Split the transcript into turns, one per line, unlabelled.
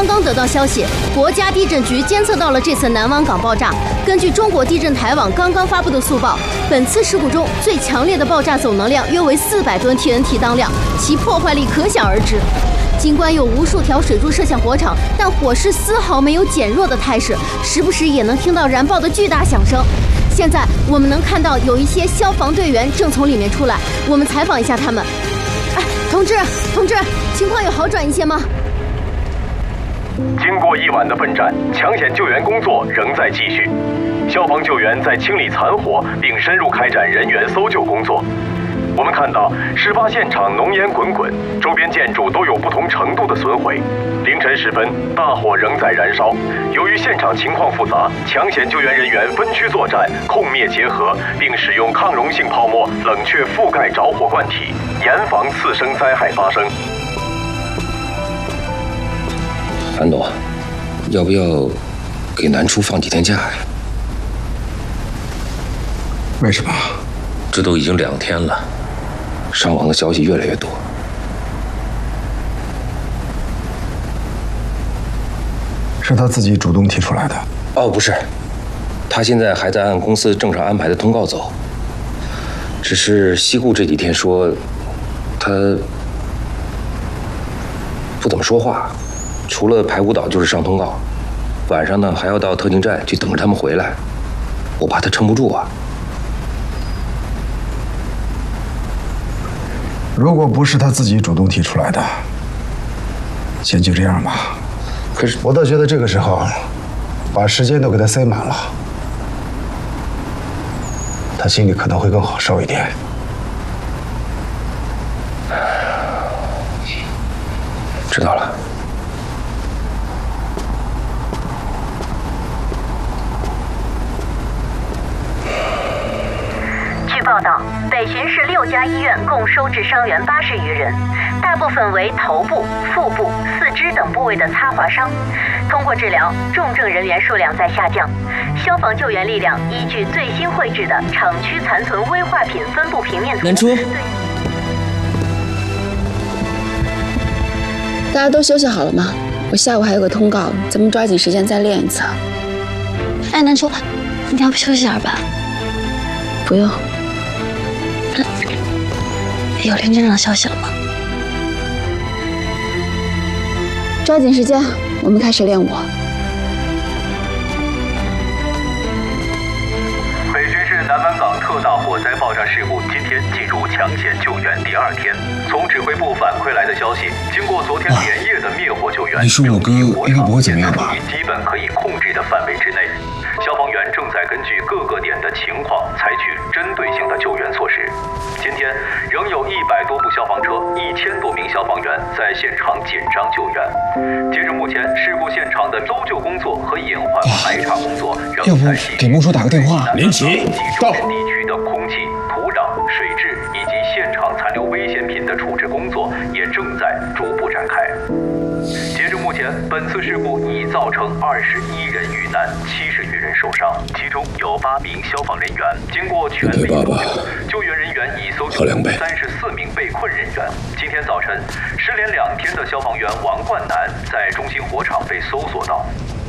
刚得到消息，国家地震局监测到了这次南湾港爆炸。根据中国地震台网刚刚发布的速报，本次事故中最强烈的爆炸总能量约为400吨 TNT 当量，其破坏力可想而知。尽管有无数条水柱射向火场，但火势丝毫没有减弱的态势，时不时也能听到燃爆的巨大响声。现在我们能看到有一些消防队员正从里面出来，我们采访一下他们。哎，同志，情况有好转一些吗？
经过一晚的奋战，抢险救援工作仍在继续。消防救援在清理残火，并深入开展人员搜救工作。我们看到事发现场浓烟滚滚，周边建筑都有不同程度的损毁。凌晨时分，大火仍在燃烧。由于现场情况复杂，抢险救援人员分区作战，控灭结合，并使用抗溶性泡沫冷却覆盖着火罐体，严防次生灾害发生。
韩总，要不要给南初放几天假呀？
为什么？
这都已经2天了，伤亡的消息越来越多。
是他自己主动提出来的？
哦，不是，他现在还在按公司正常安排的通告走。只是西顾这几天说，他不怎么说话。除了排舞蹈就是上通告，晚上呢还要到特警站去等着他们回来，我怕他撑不住啊。
如果不是他自己主动提出来的，先就这样吧。
可是
我倒觉得这个时候，把时间都给他塞满了，他心里可能会更好受一点。
知道了。
据报道，北巡市6家医院共收治伤员80余人，大部分为头部、腹部、四肢等部位的擦划伤。通过治疗，重症人员数量在下降。消防救援力量依据最新绘制的厂区残存危化品分布平面图。
南初，大家都休息好了吗？我下午还有个通告，咱们抓紧时间再练一次。
哎，南初，你要不休息点吧？
不用。
有林站长消息了吗？
抓紧时间，我们开始练舞。
北巡市南湾港特大火灾爆炸事故今天进入抢险救援第2天。从指挥部反馈来的消息，经过昨天连夜的灭火救援，
你说我哥应该不会怎么样吧？
基本可以控制的范围之内。消防员正在根据各个点的情况采取针对性的救援措施。今天仍有100多部消防车、1000多名消防员在现场紧张救援。截至目前，事故现场的搜救工作和隐患排查工作仍在继续。
给孟叔打个电话。
林奇，到。地区的空气、土壤、水质以及现场残留危险品的处置工作也正在逐步展开。截至目前，本次事故已造成21人遇难，70余人受伤，其中有8名消防人员。经过全力搜救，救援人员已搜救34名被困人员。今天早晨，失联2天的消防员王冠南在中心火场被搜索到。